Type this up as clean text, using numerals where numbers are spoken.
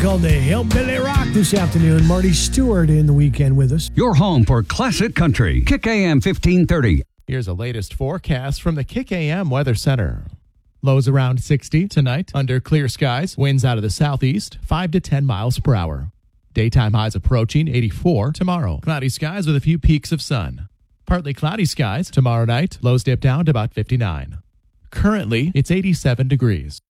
called the Hillbilly Rock this afternoon. Marty Stewart in the weekend with us. Your home for classic country. Kick AM 1530. Here's the latest forecast from the Kick AM Weather Center. Lows around 60 tonight under clear skies. Winds out of the southeast, 5 to 10 miles per hour. Daytime highs approaching 84 tomorrow. Cloudy skies with a few peaks of sun. Partly cloudy skies tomorrow night. Lows dip down to about 59. Currently, it's 87 degrees.